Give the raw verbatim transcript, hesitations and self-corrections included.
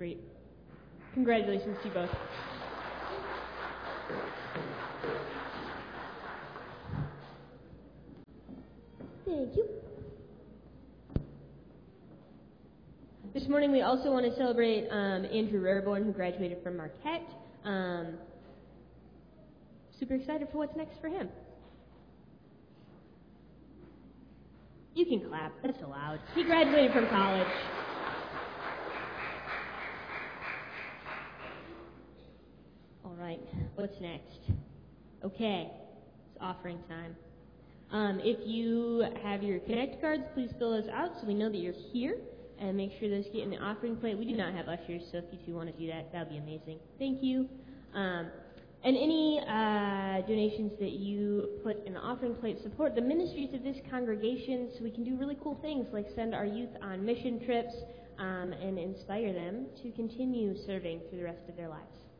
great. Congratulations to you both. Thank you. This morning we also want to celebrate um, Andrew Rariborn, who graduated from Marquette. Um, super excited for what's next for him. You can clap. That's allowed. He graduated from college. All right. What's next? Okay. It's offering time. Um, if you have your Connect cards, please fill those out so we know that you're here. And make sure those get in the offering plate. We do not have ushers, so if you two want to do that, that would be amazing. Thank you. Um, and any uh, donations that you put in the offering plate support the ministries of this congregation so we can do really cool things like send our youth on mission trips um, and inspire them to continue serving through the rest of their lives.